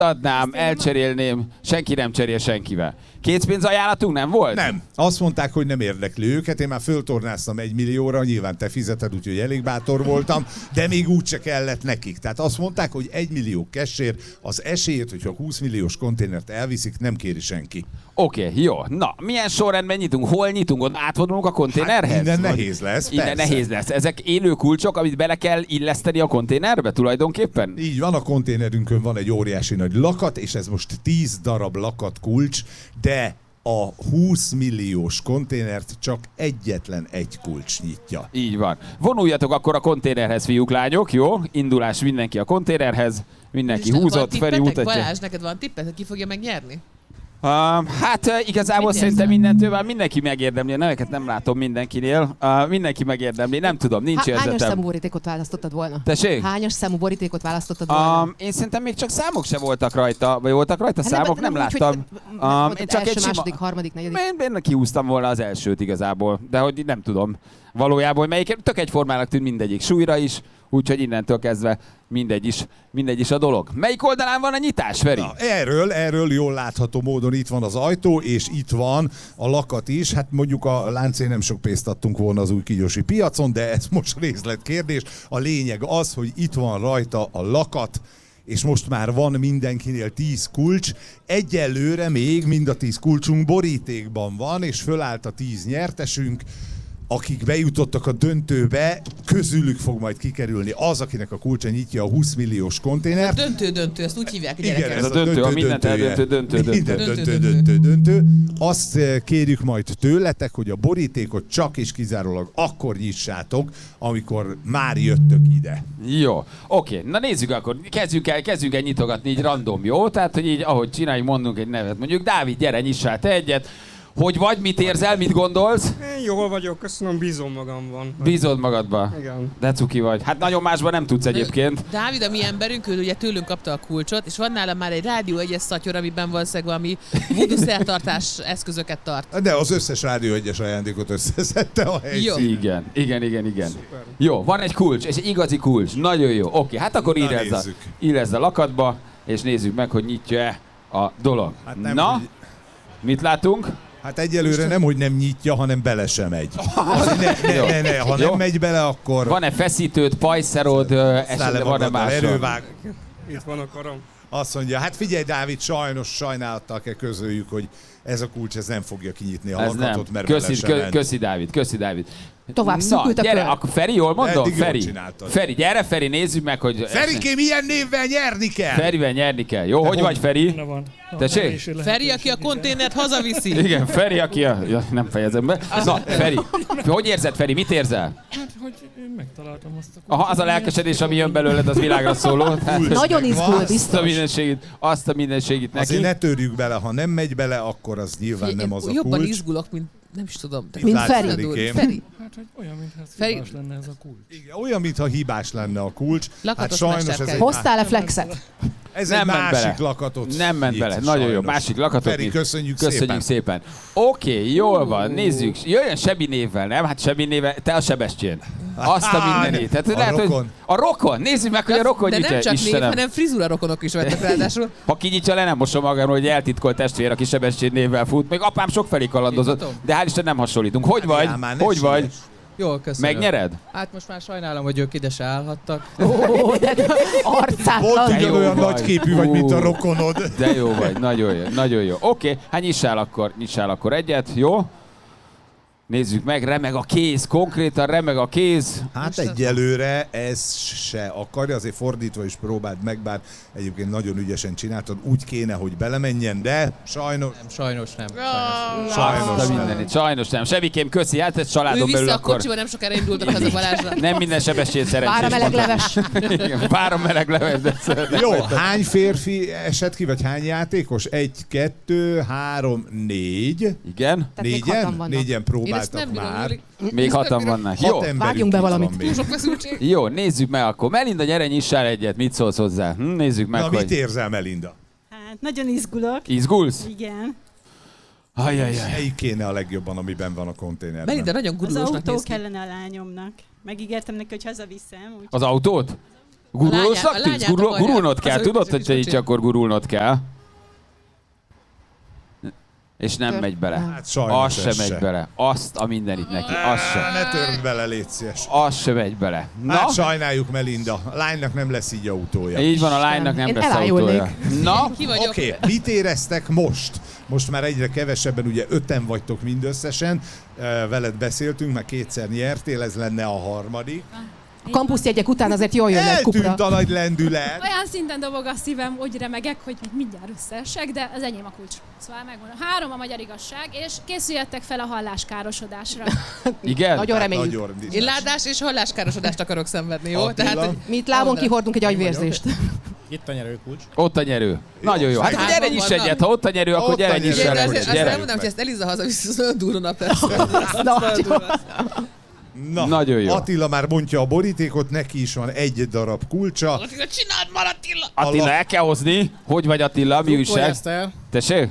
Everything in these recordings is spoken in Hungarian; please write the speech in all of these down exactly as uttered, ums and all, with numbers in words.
adnám, elcserélném, senki nem cserél senkivel. Készpénz ajánlatunk nem volt? Nem. Azt mondták, hogy nem érdekli őket. Én már föltornáztam egy millióra, nyilván te fizeted, úgyhogy elég bátor voltam, de még úgyse kellett nekik. Tehát azt mondták, hogy egy millió cashért az esélyét, hogyha húsz milliós konténert elviszik, nem kéri senki. Oké, okay, jó. Na, milyen sorrendben nyitunk? Hol nyitunk? Ott átvonulunk a konténerhez? Hát innen Vagy... nehéz lesz, Innen persze. nehéz lesz. Ezek élő kulcsok, amit bele kell illeszteni a konténerbe tulajdonképpen? Így van, a konténerünkön van egy óriási nagy lakat, és ez most tíz darab lakat kulcs, de a húsz milliós konténert csak egyetlen egy kulcs nyitja. Így van. Vonuljatok akkor a konténerhez, fiúk, lányok, jó? Indulás mindenki a konténerhez, mindenki És húzott, Feri mutatja. Balázs, neked van tippet, hogy ki fogja megnyerni? Uh, hát uh, igazából Mit szerintem érzem? mindentől már mindenki megérdemli, a neveket nem látom mindenkinél. Uh, mindenki megérdemli, nem tudom, nincs Há- hányos érzetem. számú borítékot választottad volna? Tessék? Hányos számú borítékot választottad volna? Um, én szerintem még csak számok se voltak rajta, vagy voltak rajta Hát számok, nem, úgy, láttam. Hogy, Um, én csak első, egy második, sima... harmadik, negyedik. Én, én kihúztam volna az elsőt igazából, de hogy nem tudom valójában, melyik tök egyformának tűnt mindegyik súlyra is, úgyhogy innentől kezdve mindegy is, mindegy is a dolog. Melyik oldalán van a nyitás, Feri? Na, erről, erről jól látható módon itt van az ajtó, és itt van a lakat is. Hát mondjuk a láncén nem sok pénzt adtunk volna az új kígyósi piacon, de ez most részletkérdés. A lényeg az, hogy itt van rajta a lakat, és most már van mindenkinél tíz kulcs. Egyelőre még mind a tíz kulcsunk borítékban van, és fölállt a tíz nyertesünk, akik bejutottak a döntőbe, közülük fog majd kikerülni az, akinek a kulcsa nyitja a húsz milliós konténert. Döntő-döntő, ezt úgy hívják a Igen, gyerekek. ez a döntő, a mindent eldöntő, döntő, döntő. Minden döntő, döntő, döntő. Azt kérjük majd tőletek, hogy a borítékot csak és kizárólag akkor nyissátok, amikor már jöttök ide. Jó, oké, na nézzük akkor, kezdjünk el, kezdjünk el nyitogatni így random, jó? Tehát, hogy így, ahogy csináljuk, mondunk egy nevet. Mondjuk, Dávid, gyere, nyissál te egyet. Hogy vagy, mit érzel, mit gondolsz? Én jól vagyok, köszönöm, bízom magamban. Bízod magadba? Igen. De cuki vagy. Hát nagyon másban nem tudsz egyébként. Dávid, a mi emberünk, ő ugye tőlünk kapta a kulcsot, és van nála már egy rádió egyes szatyor, amiben valószínűleg valami voodoo szertartás eszközöket tart. De az összes Rádió egyes ajándékot összeszedte a helyszín. Jó. Igen, igen, igen, igen. Szuper. Jó, van egy kulcs, és egy igazi kulcs. Nagyon jó. Oké, hát akkor Na, illesd a, nézzük. illesd a lakatba, és nézzük meg, hogy nyitja-e a dolog. Hát nem, Na, hogy- mit látunk? Hát egyelőre nem, hogy nem nyitja, hanem bele sem megy. Ne, ne, Jó. ne, ne. Ha Jó. nem megy bele, akkor... Van-e feszítőd, pajszerod, ö, Száll esetleg le van-e magaddal, más? erővág. Itt van a karom. Azt mondja, hát figyelj Dávid, sajnos sajnálattal kell közöljük, hogy ez a kulcs ez nem fogja kinyitni a Ez nem. lakatot, mert Köszi, bele sem kö, ment. köszi, Dávid, köszi, Dávid. Tovább Na, szűkült a gyere, kör. akkor Feri, jól mondom? Eddig jól Feri, csináltad. Feri, gyere Feri, nézzük meg, hogy... Ferikém, ilyen névvel nyerni kell! Ferivel nyerni kell. Jó, hogy vagy Feri? Na van. Tessék? Feri, aki a konténert hazaviszi. Igen, Feri, aki a... Ja, nem fejezem be. Na, Feri, hogy érzed, Feri, mit érzel? Hát, hogy én megtaláltam azt a kulcsot. Aha, az a lelkesedés, ami jön belőled, az világra szóló. Tehát, Nagyon izgul, Azt a azt a biztos. mindenségit, azt a mindenségit neki. Azért ne törjük bele, ha nem megy bele, akkor az nyilván Én nem az a jobban kulcs. izgulok, mint nem is tudom. De Mint látsz, Feri. Ferikém? Feri. Hát, hogy olyan, mintha ez Feri- hibás lenne ez a kulcs. Igen, olyan, mintha hibás lenne a kulcs. Hát Lakatos sajnos ez mesterkel. egy, Hoztál-e flexet? ez Nem egy ment másik bele. lakatot. Nem ment nyit, bele. Nagyon jó. sajnos. Másik lakatot Feri, nyit. köszönjük, Köszönjük szépen. szépen. Oké, okay, jól van, nézzük. Jöjjön Sebi névvel, nem? Hát Sebi névvel, te a Sebestyén. Azt a Á, mindenit. Tehát, a lehet, rokon. Hogy a rokon. Nézzük meg, hogy a rokon De nyitja. nem csak név, Istenem. hanem frizura rokonok is vettek ráadásul. Ha kinyitja le, nem mosom magamról, hogy eltitkolt testvér, aki Sebestyén névvel fut. Még apám sokfelé kalandozott, Én tudom. de hál' Isten nem hasonlítunk. Hogy vagy? Já, már ne Hogy vagy? siess. Jól, köszönöm. Megnyered? Hát most már sajnálom, hogy ők ide se állhattak. Ó, de arcátlan. De Pont jó ugyanolyan vagy. nagy képű vagy, mint a Ú. rokonod. De jó vagy, nagyon jó, nagyon jó. Oké, okay, hát nyissál akkor, nyissál akkor egyet, jó? Nézzük meg, remeg a kéz, konkrétan remeg a kéz. Hát egyelőre ez se akarja, azért fordítva is próbáld meg, bár egyébként nagyon ügyesen csináltad, úgy kéne, hogy belemenjen, de sajnos... Nem, sajnos nem. Sajnos. Sajnos Azt a nem. mindenit, sajnos nem. Sebikém, köszi, hát ez Ő családon belül vissza a akkor kocsiba, nem sokára indultak haza Balázsra. nem minden Sebestyén szerencsés. Vár a meleg mondom. leves. Igen, vár a meleg leves, de szeretem. Jó, hány férfi esett ki, vagy hány játékos? Egy, kettő, három, négy. Igen, Tehát még hatan Négyen? vannak. Négyen Én ezt próbáltak nem bírom, már. Júli. még Ezt nem hatan bírom. vannak. Hat Jó, emberünk vágjunk be itt van valamit. még. Túl sok feszültség. jó, nézzük meg akkor. Melinda, gyere, nyissál egyet, mit szólsz hozzá? Hm, nézzük meg, Na, hogy mit érzel, Melinda? Hát nagyon izgulok. izgulsz? Igen. Ajajaj. Melyik kéne a legjobban, amiben van a konténerben? Melinda nagyon Az gurulósnak autó néz ki. kellene a lányomnak. Megígértem neki, hogy hazaviszem. Úgy... Az autót? Gurulósnak A lányát- tűnsz? a Gurul, lányát gurulnod akarja. kell, Az tudod, ő hogy te így kicsi. akkor gurulnod kell. És nem megy bele. Hát sajnos Az ez sem megy se. bele. Azt a mindenit neki. Az sem. Ne törd bele, légy szíves. Az sem megy bele. Na, Hát sajnáljuk, Melinda. A lánynak nem lesz így autója. így van, a lánynak nem Én lesz elájulnék. autója. Na, Ki vagyok? Oké, okay. Mit éreztek most? Most már egyre kevesebben, ugye öten vagytok mindösszesen. Eh, Veled beszéltünk, már kétszer nyertél, ez lenne a harmadik. A kampuszjegyek után azért jól jönne egy kupra. Eltűnt a nagy lendület. Olyan szinten dobog a szívem, úgy remegek, hogy mindjárt összeesek, de az enyém a kulcs. Szóval megmondom. Három a magyar igazság, és készüljetek fel a halláskárosodásra. igen? Nagyon Hát reméljük. nagyon Én ládás és halláskárosodást akarok szenvedni, jó? Attila? Tehát, hogy Mi itt lábon Oda. kihordunk egy agyvérzést. Itt a nyerőkulcs. Ott a nyerő. Nagyon jó. Hát akkor Hárman gyere is vannak. egyet, ha ott a nyerő, akkor Ott a gyere nyerő. is igen, de el. azért azt Gyere. elmondom, hogy ezt Eliza hazavisz, az olyan durva nap lesz. Nagyon. Na, Nagyon jó. Attila már bontja a borítékot, neki is van egy darab kulcsa. Attila, csináld már, Attila! Attila, el kell hozni. Hogy vagy Attila, mi újság? ezt el. Tessék?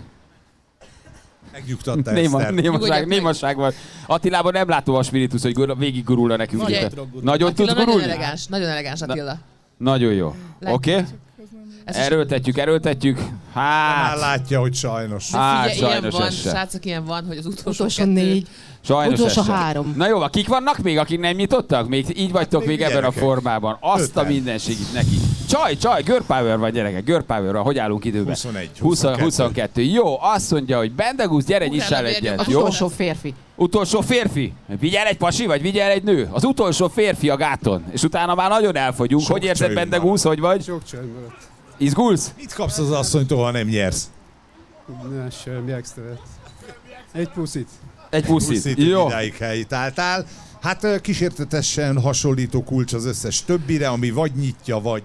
Megnyugtatta Néma, Eszter. némaság, Nyugodjak meg. némaság van. Attilában nem látom a spiritus, hogy gur- végig gurulna nekünk. Figyelj. itt. Nagyon Attila tudsz nagyon gurulni? elegáns, nagyon elegáns Attila. Nagyon jó. Látjuk. Oké? Okay? Ez is- Erőltetjük, erőltetjük. Már Hát, látja, hogy sajnos. hát Figyelj, ilyen sajnos van, ez se. srácok, ilyen van, hogy az utolsó, Utolsó kettő- négy. Sajnos Utolsó ez se. három. Na jó, kik vannak még, akik nem nyitottak? Még így vagytok még még ebben a gyerekek. formában. Azt a Öten. mindenségit neki. Csaj, csaj, girl power van gyerekek, girl power van. Hogy állunk időben? huszonegy, húsz, huszonkettő. huszonkettő. Jó, azt mondja, hogy Bendegúz, gyere, Utána nyissál vérjük egyet. a Az Jó? utolsó férfi. Utolsó férfi. Vigyel egy pasi, vagy vigyel egy nő? Az utolsó férfi a gáton. És utána már nagyon elfogyunk. Sok Hogy érzed, csajunk Bendegúz, hogy vagy? Sok csaj maradt. Izgulsz? Mit kapsz az asszonytól, ha nem nyersz? Ne, semmi extrát. Egy puszit. Egy puszit. Puszit, Jó. idáig helytálltál. Hát ö, kísértetesen hasonlító kulcs az összes többire, ami vagy nyitja, vagy...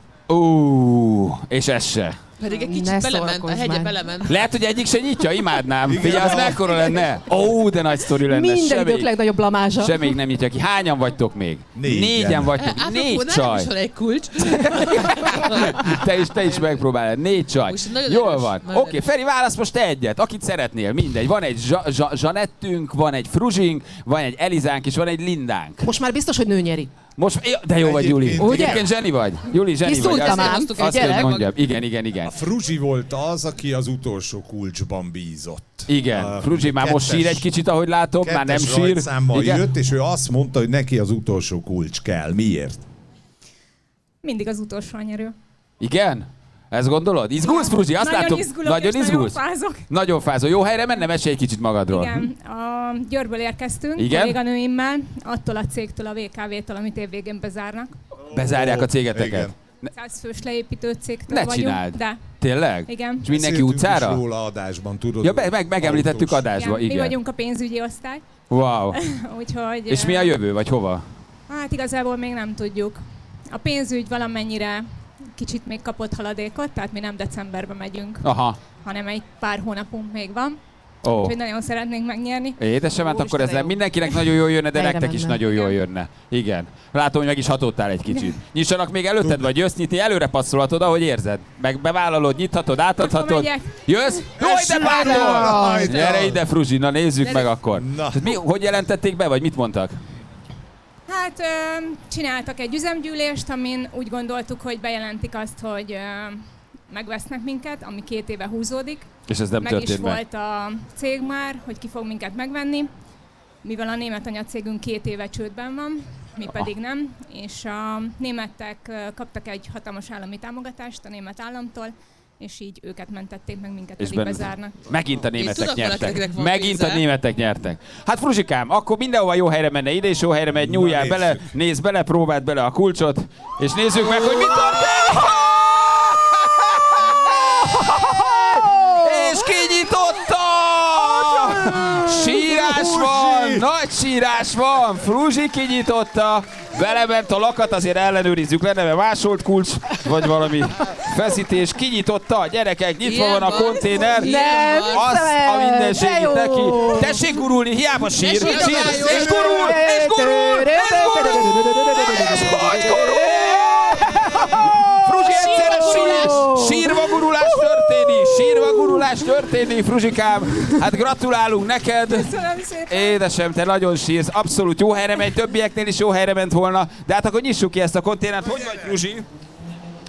Ú, és ez se. Pedig egy Ne kicsit belement, a szórakozz hegye már. belement. Lehet, hogy egyik se nyitja, imádnám. Igen. Figyelj, az mekkora lenne? Ó, de nagy sztori lenne. Minden Se idők még- legnagyobb blamázsa. Se még nem nyitja ki. Hányan vagytok még? Négyen. Négyen vagytok. Apropó, Négy nálam csaj. is van egy kulcs. Te is, te is megpróbálod. Négy csaj. Most nagyon Jól erős, van. nagyon Oké, erős. Feri, válasz most te egyet. Akit szeretnél, mindegy. Van egy zsa- zsa- Zsanettünk, van egy Fruzsink, van egy Elizánk, és van egy Lindánk. Most már biztos, hogy nő nyeri. Most, ja, de jó vagy, Juli. Egyébként- Ugye? Egyébként zseni vagy. Juli, zseni vagy. Kiszúrtam Azt, ám. Azt- azt Gyerek. kell, hogy mondjam. Igen, igen, igen. A Fruzsi volt az, aki az utolsó kulcsban bízott. Igen. A Fruzsi már most kettes- sír egy kicsit, ahogy látom. Már nem kettes sír. rajtszámmal Igen. jött, és ő azt mondta, hogy neki az utolsó kulcs kell. Miért? Mindig az utolsó a nyerő. Igen? Ezt gondolod? Izgulsz, Fruzsi? Azt nagyon látom. izgulok Nagyon és izgulsz? nagyon fázok. Nagyon fázol. Jó helyre menne? Mesélj egy kicsit magadról. Igen, a Győrből érkeztünk, Igen? kolléganőimmel, attól a cégtől, a vé ká vé-től, amit évvégén bezárnak. Bezárják a Igen. cégeteket. száz fős leépítő cégtől Ne vagyunk. csináld. De, Tényleg? igen. És mindenki Beszéltünk utcára? is róla adásban, tudod. Ja, meg, meg, megemlítettük autós. adásba, igen. Mi igen. vagyunk a pénzügyi osztály, Wow. úgyhogy... És mi a jövő, vagy hova? Hát igazából még nem tudjuk. A pénzügy valamennyire kicsit még kapott haladékot, tehát mi nem decemberben megyünk, Aha. hanem egy pár hónapunk még van, Ó. úgyhogy nagyon szeretnénk megnyerni. Édesem, hát akkor Úristen, ez de nem jó. mindenkinek nagyon jól jönne, de Helyre nektek is menne. nagyon jól Igen. jönne. Igen. Látom, hogy meg is hatottál egy kicsit. Nyissanak még előtted, vagy jössz nyitni, előre passzolhatod, ahogy érzed. Meg bevállalod, nyithatod, átadhatod. Akkor megyek. Jössz? Jaj, de bátor! Rajta! Gyere ide, Fruzsi, na nézzük meg akkor. Na. Tehát mi, hogy jelentették be, vagy mit mondtak? Hát ö, csináltak egy üzemgyűlést, amin úgy gondoltuk, hogy bejelentik azt, hogy ö, megvesznek minket, ami két éve húzódik. És ez nem meg is történt meg. volt a cég már, hogy ki fog minket megvenni, mivel a német anyacégünk két éve csődben van, mi pedig nem, és a németek ö, kaptak egy hatalmas állami támogatást a német államtól, és így őket mentették meg, minket És pedig benne- bezárnak. Megint a németek tudok valaki, nyertek. akinek van Megint a pénze. németek nyertek. Hát Fruzsikám, akkor mindenhova jó helyre menne, ide is jó helyre megy, nyúljál nézzük. bele, nézd bele, próbáld bele a kulcsot, és nézzük meg, hogy mit történik! És kinyitotta! Sírás van, nagy sírás van, Fruzsi kinyitotta, belement a lakat, azért ellenőrizzük le, neve másolt kulcs, vagy valami feszítés, kinyitotta, gyerekek, nyitva Ilyen van a van. konténer, Nem, azt a de mindenségét jó. neki. Tessék gurulni, hiába sír, sír, Tessék, és dobáljon. gurul, és gurul, és gurul, és hogy gurul! Fruzsi egyszerre sír, sírva gurulás történik, sírva gurulás történik, Fruzsikám. Hát gratulálunk neked. Köszönöm szépen! Édesem, te nagyon sírsz, abszolút jó helyre megy, többieknél is jó helyre ment volna, de hát akkor nyissuk ki ezt a konténert. Hogy vagy, Fruzsi?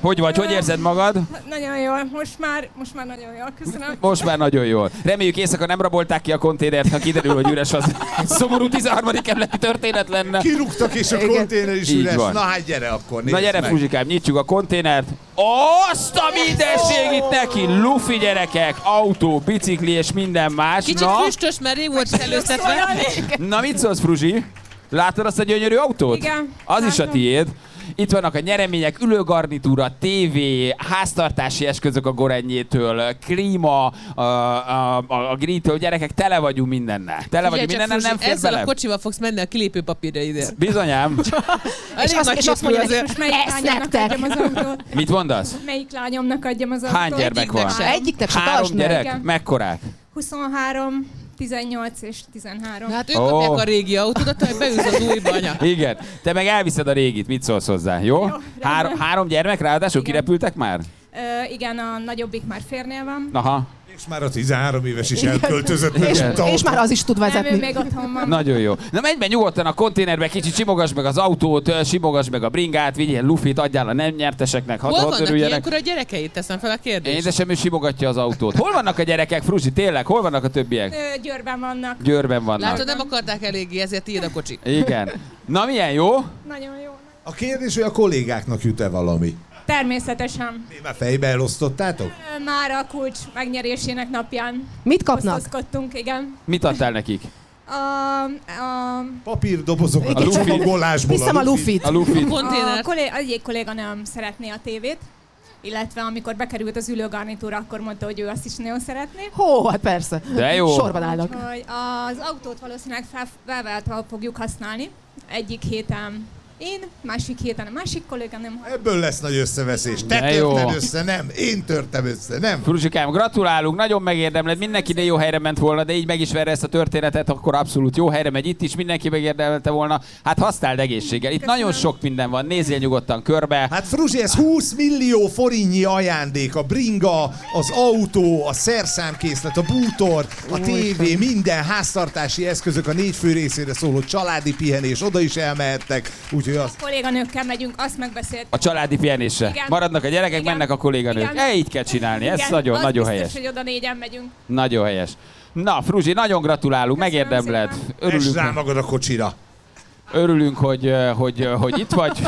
Hogy vagy? Hogy érzed magad? Nagyon jól, most már, most már nagyon jól, köszönöm. Most már nagyon jól. Reméljük éjszaka nem rabolták ki a konténert, ha kiderül, hogy üres, az szomorú tizenharmadik kerületi történet lenne. Kirúgtak és a konténer is Így üres. van. Na hát gyere akkor, nézd Na gyere, meg. Fruzsikám, nyitjuk a konténert. Azt a mindenség itt neki! Lufi gyerekek, autó, bicikli és minden más. Kicsit Na, füstös, mert rég volt előztetve. na mit szólsz, Fruzsi? Látod azt a gyönyörű autót? Igen, Az is a látom. tiéd. Itt vannak a nyeremények, ülőgarnitúra, tévé, háztartási eszközök a Gorennyétől, klíma, a, a, a, a grilltől, gyerekek, tele vagyunk mindennel. Tele vagyunk mindennel, nem fér ezzel bele. a kocsival fogsz menni a kilépőpapírjaidért. Bizonyám. És azt, és azt mondja, hogy Most melyik ezt lányomnak nektek. adjam az autót? Mit mondasz? Melyik lányomnak adjam az autót? Hány gyermek van? Egyiknek sem. Egyiknek se Három tartsd meg. gyerek? Igen. Mekkorák? huszonhárom, tizennyolc és tizenhárom. Hát ők Ó. kapják a régi autódat, hogy beülsz az újba, anya. Igen. Te meg elviszed a régit, mit szólsz hozzá, jó? rendben. Három, három gyermek, ráadásul Igen. kirepültek már? Ö, igen, a nagyobbik már férnél van. Aha, És már a tizenhárom éves is elköltözött. És, mert és már az is tud Nem, ő vezetni. még otthon van. nagyon jó. Na menj be nyugodtan a konténerbe, kicsit simogass meg az autót, ö, simogass meg a bringát, vigyél lufit, adjál a nem nyerteseknek, hadd Hol hadd vannak örüljenek. ilyenkor a gyerekeit? Teszem fel a kérdést. Édesem, ő simogatja az autót. Hol vannak a gyerekek, Fruzsi, tényleg? Hol vannak a többiek? Ö, Győrben vannak. Győrben vannak. Látod, nem akarták eléggé, ezért tiéd a kocsi. Igen. Na milyen jó? Nagyon jó. A kérdés, hogy a kollégáknak jut-e valami? Természetesen. Mi már fejbe elosztottátok? Ö, Már a kulcs megnyerésének napján Mit kapnak? osztozkodtunk, igen. Mit adtál nekik? A, a, Papírdobozokat A a lufit. csomagolásból. Viszem a lufit. A lufit. a Konténer. kollé, egyik kolléga nem szeretné a tévét, illetve amikor bekerült az ülőgarnitúra, akkor mondta, hogy ő azt is nagyon szeretné. Hó, hát persze. De jó. Sorban állnak. Hogy az autót valószínűleg fel, felváltva fogjuk használni. Egyik héten én, másik héten a másik kolléga nem. Ebből lesz nagy összeveszés. Te De jó. törted össze, nem. Én törtem össze, nem. Fruzsikám, gratulálunk, nagyon megérdemled, mindenki de jó helyre ment volna, de így megismerve ezt a történetet, akkor abszolút jó helyre megy itt is, mindenki megérdemelte volna. Hát használd egészséggel, itt Köszönöm. nagyon sok minden van, nézzél nyugodtan körbe. Hát Fruzsi, ez húsz millió forintnyi ajándék, a bringa, az autó, a szerszámkészlet, a bútor, a tévé, minden háztartási eszközök, a négy fő részére szóló családi pihenés, oda is elmehettek, úgyhogy az... A kolléganőkkel megyünk, azt megbeszélt. A családi pihenésre. Igen. Maradnak a gyerekek, Igen. mennek a kolléganők. Igen. E, így kell csinálni, ez Igen, nagyon, az nagyon biztos, helyes. hogy oda négyen megyünk. Nagyon helyes. Na, Fruzsi, nagyon gratulálunk, Köszönöm megérdemled. szépen. Örülünk, Örülünk, rá magad a kocsira. örülünk hogy, hogy, hogy itt vagy.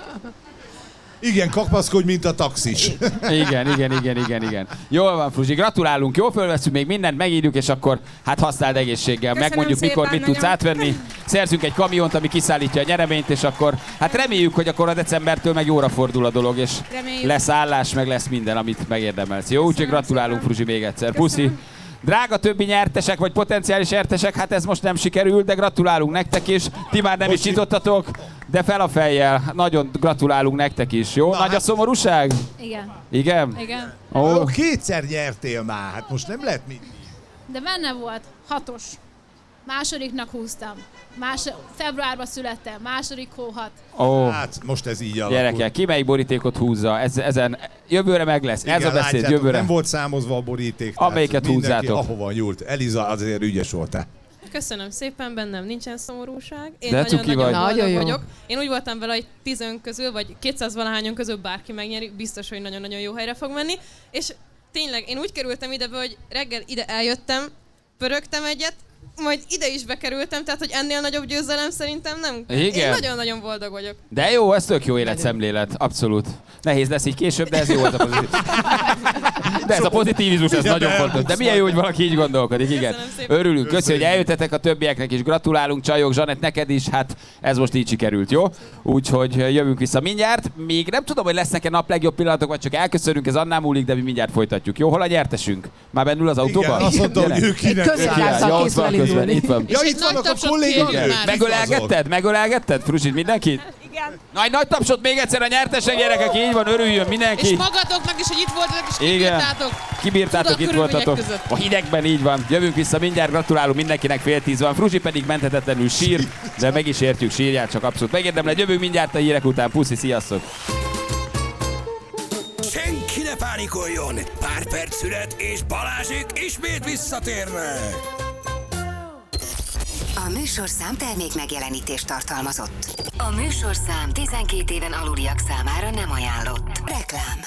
Igen, kapaszkodj, mint a taxis. Igen, igen, igen, igen, igen. Jól van, Fruzsi, gratulálunk, jól fölveszünk még mindent, megírjuk, és akkor hát használd egészséggel. Köszönöm Megmondjuk, mikor szépen, mit tudsz nagyon. átvenni. Szerzünk egy kamiont, ami kiszállítja a nyereményt, és akkor hát reméljük, hogy akkor a decembertől meg jóra fordul a dolog, és Reméljük. lesz állás, meg lesz minden, amit megérdemelsz. Jó, úgyhogy Köszönöm gratulálunk, szépen. Fruzsi, még egyszer. Köszönöm. Puszi. Drága többi nyertesek, vagy potenciális nyertesek, hát ez most nem sikerült, de gratulálunk nektek is. Ti már nem is Bocsi. nyitottatok, de fel a fejjel. Nagyon gratulálunk nektek is, jó? Na, Nagy a hát- szomorúság? Igen, Igen? igen. Ó, Ó, kétszer nyertél már, hát most nem lehet mit. De benne volt hatos. Másodiknak húztam. Más, februárban születtem, második hóhat. ó. Hát most ez így alakul. Gyerekek, ki melyik borítékot húzza? Ez, ezen jövőre meg lesz. Ez Igen, a beszéd látjátok, jövőre. Nem volt számozva a boríték. Amelyiket tehát mindenki húzzátok. ahova nyúlt. Eliza azért ügyes voltál. Köszönöm szépen, bennem nincsen szomorúság. Én De cuki nagyon-nagyon vagy. boldog Nagyon jó. vagyok. Én úgy voltam vele, hogy tízön közül, vagy kétszáz valahányon közül bárki megnyeri, biztos, hogy nagyon-nagyon jó helyre fog menni. És tényleg, én úgy kerültem ide be, hogy reggel ide eljöttem, pörögtem egyet, majd ide is bekerültem, tehát hogy ennél nagyobb győzelem szerintem nem. Igen? Én nagyon-nagyon boldog vagyok. De jó, ez tök jó életszemlélet, abszolút. Nehéz lesz így később, de ez jó, ez a pozitív. De ez a pozitivizmus, ez Igen, nagyon de fontos. De milyen jó, hogy valaki így gondolkodik, igen. Köszönöm szépen. Örülünk, köszi, hogy eljöttetek a többieknek is, gratulálunk, csajok, Zsanett, neked is, hát ez most így sikerült, jó? Úgyhogy jövünk vissza mindjárt. Még nem tudom, hogy lesznek-e nap legjobb pillanatok, vagy csak elköszönünk, ez annál múlik, de mi mindjárt folytatjuk. Jó, hol a nyertesünk? Már bennül az autóban? Igen, azt mondta, Gyere. hogy ő kinek Középlázzal Ja, ott készül van közben, elindulni. itt van. Ja, És itt egy nagy vannak a tapsot kollégák. kérjük már. Megölelgetted? Megölelgetted? Fruzsit mindenkit? Igen. Nagy, nagy tapsot még egyszer a nyertesek, gyerekek, így van, örüljön mindenki. És magadoknak is, hogy itt voltatok, és Igen. kibírtátok. Kibírtátok, Tudat itt körülmények voltatok. között. A hidegben így van. Jövünk vissza mindjárt, gratulálunk mindenkinek, fél tíz van. Fruzsi pedig menthetetlenül sír, de meg is értjük, sírját csak abszolút megérdemled. Jövünk mindjárt a hírek után. Puszi, sziasztok! Senki ne pánikoljon! Pár perc szület és Balázsék ismét visszatérnek! A műsorszám termék megjelenítést tartalmazott. A műsorszám tizenkét éven aluliak számára nem ajánlott. Reklám.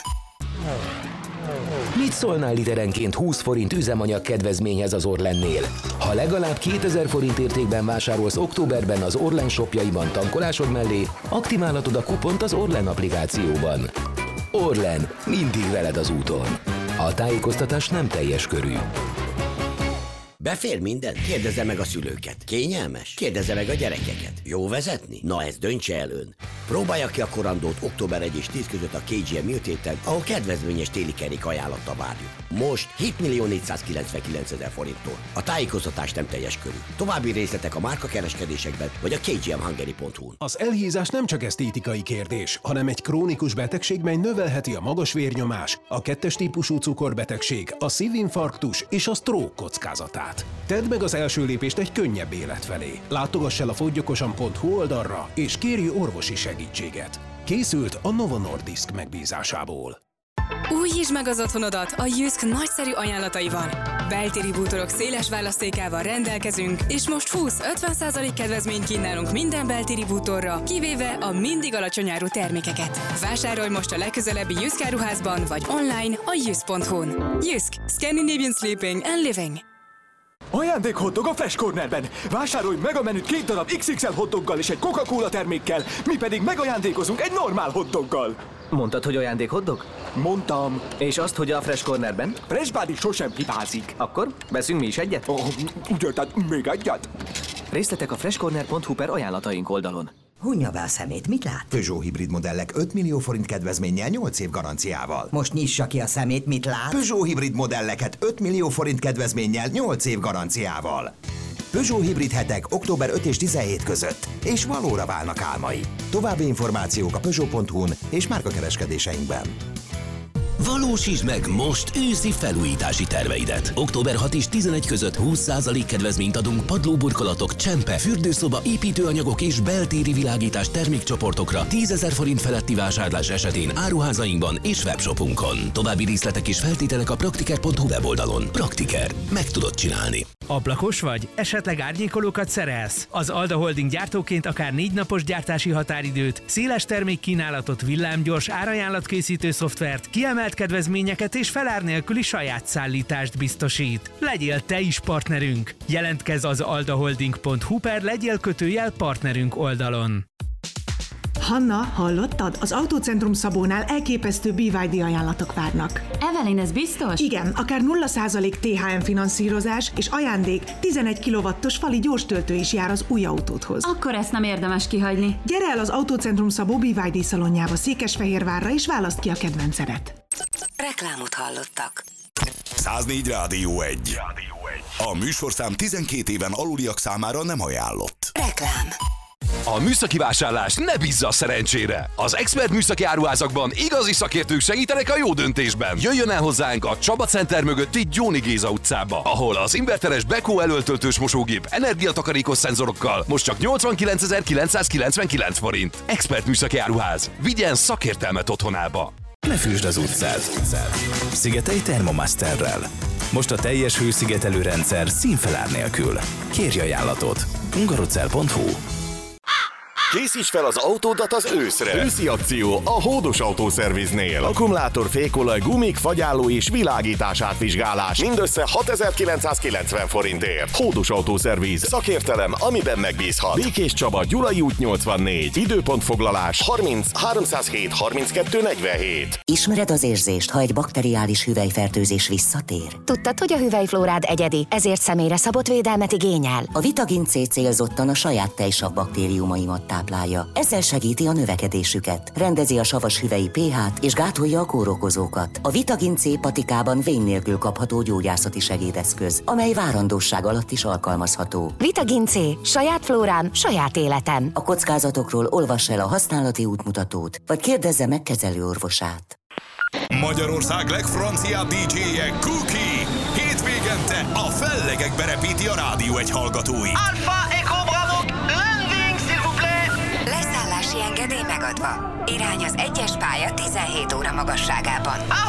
Mit szólnál literenként húsz forint üzemanyag kedvezményhez az Orlennél? Ha legalább kétezer forint értékben vásárolsz októberben az Orlen shopjaiban tankolásod mellé, aktiválhatod a kupont az Orlen applikációban. Orlen, mindig veled az úton. A tájékoztatás nem teljes körű. Befér minden? Kérdezze meg a szülőket. Kényelmes? Kérdezze meg a gyerekeket. Jó vezetni? Na ezt döntse el ön. Próbálja ki a korandót október elseje és tíz között a ká gé em Műtéten, ahol kedvezményes téli kerék ajánlattal várjuk. Most hétmillió-négyszázkilencvenkilencezer forinttól. A tájékoztatás nem teljes körű. További részletek a márkakereskedésekben vagy a ká gé em hungary pont hu-n. Az elhízás nem csak esztétikai kérdés, hanem egy krónikus betegség, mely növelheti a magas vérnyomás, a kettes típusú cukorbetegség, a szívinfarktus és a stroke kockázatát. Tedd meg az első lépést egy könnyebb élet felé. Látogass el a fogyjokosan pont hu oldalra és kérj orvosi segítséget. Készült a Novo Nordisk megbízásából. Újítsd meg az otthonodat a Jysk nagyszerű ajánlataival. Beltéri bútorok széles választékával rendelkezünk, és most húsz-ötven százalék kedvezményt kínálunk minden beltéri bútorra, kivéve a mindig alacsony áru termékeket. Vásárolj most a legközelebbi Jysk áruházban, vagy online a jysk pont hu-n. Jysk, Scandinavian Sleeping and Living. Ajándék hotdog a Fresh Cornerben! Vásárolj meg a menüt két darab iksz iksz el hotdoggal és egy Coca-Cola termékkel, mi pedig megajándékozunk egy normál hotdoggal. Mondtad, hogy ajándék hotdog? Mondtam. És azt, hogy a Fresh Cornerben? Fresh Buddy sosem hibázik. Akkor veszünk mi is egyet? Oh, ugye, tehát még egyet? Részletek a freshcorner pont hu per ajánlataink oldalon. Hunja be a szemét, mit lát? Peugeot hibrid modellek öt millió forint kedvezménnyel nyolc év garanciával. Most nyissa ki a szemét, mit lát? Peugeot hibrid modelleket öt millió forint kedvezménnyel nyolc év garanciával. Peugeot hibrid hetek október ötödike és tizenhetedike között, és valóra válnak álmai. További információk a peugeot pont hu-n és márkakereskedéseinkben. Valósítsd meg most őszi felújítási terveidet. október hatodika és tizenegyedike között húsz százalék kedvezményt adunk padlóburkolatok, csempe, fürdőszoba, építőanyagok és beltéri világítás termékcsoportokra tízezer forint feletti vásárlás esetén áruházainkban és webshopunkon. További részletek és feltételek a praktiker pont hu weboldalon. Praktiker. Meg tudod csinálni. Ablakos vagy? Esetleg árnyékolókat szerelsz? Az Alda Holding gyártóként akár négy napos gyártási határidőt, széles termékkínálatot, villámgyors árajánlatkészítő szoftvert, kiemelt kedvezményeket és felár nélküli saját szállítást biztosít. Legyél te is partnerünk! Jelentkezz az aldaholding pont hu per legyél kötőjel partnerünk oldalon. Hanna, hallottad? Az Autócentrum Szabónál elképesztő bé vé dé ajánlatok várnak. Evelyn, ez biztos? Igen, akár nulla százalék té há em finanszírozás és ajándék tizenegy kilowattos fali gyorstöltő is jár az új autódhoz. Akkor ezt nem érdemes kihagyni. Gyere el az Autócentrum Szabó bé vé dé szalonjába Székesfehérvárra és válaszd ki a kedvencedet. Reklámot hallottak. száznégy Rádió egy. A műsorszám tizenkét éven aluliak számára nem ajánlott. Reklám. A műszaki vásárlás ne bízza a szerencsére. Az Expert műszaki áruházakban igazi szakértők segítenek a jó döntésben. Jöjjön el hozzánk a Csaba Center mögötti Gyóni Géza utcába, ahol az inverteres Beko elöltöltős mosógép energiatakarékos szenzorokkal most csak nyolcvankilencezer-kilencszázkilencvenkilenc forint. Expert műszaki áruház. Vigyen szakértelmet otthonába. Ne fűsd az utcát. Szigetelj Thermomasterrel. Most a teljes hőszigetelő rendszer színfelár nélkül. Kérj ajánlatot. hungarocell pont hu. Készíts fel az autódat az őszre! Őszi akció a Hódos Autószerviznél. Akkumulátor, fékolaj, gumik, fagyálló és világítás átvizsgálás mindössze hatezer-kilencszázkilencven forintért. Hódos Autószerviz. Szakértelem, amiben megbízhat. Békés Csaba, Gyulai út nyolcvannégy. Időpontfoglalás harminc háromszázhét harminckettő negyvenhét. Ismered az érzést, ha egy bakteriális hüvelyfertőzés visszatér? Tudtad, hogy a hüvelyflórád egyedi, ezért személyre szabott védelmet igényel? A Vitagin C célzottan a saját tejsav baktériumaimat táplálja. Ezzel segíti a növekedésüket, rendezi a savas hüvelyi pé hát és gátolja a kórokozókat. A Vitagin C patikában vén nélkül kapható gyógyászati segédeszköz, amely várandóság alatt is alkalmazható. Vitagin C. Saját flórám, saját életem. A kockázatokról olvass el a használati útmutatót, vagy kérdezze meg kezelőorvosát. Magyarország legfranciább dé dzséje Cookie hétvégente a fellegekbe repíti a Rádió egy hallgatóit. Alpha Echo Bravo, landing s'il vous plaît! Leszállási engedély megadva. Irány az egyes pálya tizenhét óra magasságában.